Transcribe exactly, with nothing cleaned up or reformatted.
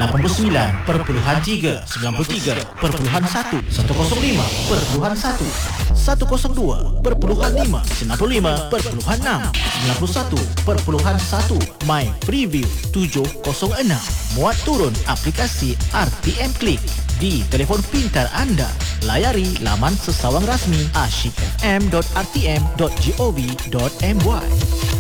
lapan puluh sembilan perpuluhan tiga, sembilan puluh tiga perpuluhan satu, seratus lima perpuluhan satu, seratus dua perpuluhan lima, sembilan puluh lima perpuluhan enam, sembilan puluh satu perpuluhan satu. My Preview tujuh kosong enam. Muat turun aplikasi R T M Click di telefon pintar anda. Layari laman sesawang rasmi asyik f m dot r t m dot gov dot my.